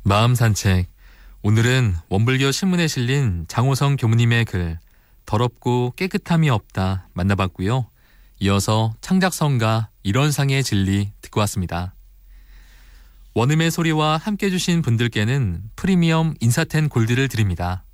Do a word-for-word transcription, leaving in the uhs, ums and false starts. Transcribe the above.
마음 산책. 오늘은 원불교 신문에 실린 장호성 교무님의 글 더럽고 깨끗함이 없다 만나봤고요. 이어서 창작성가 일원상의 진리 듣고 왔습니다. 원음의 소리와 함께 해주신 분들께는 프리미엄 인사텐 골드를 드립니다.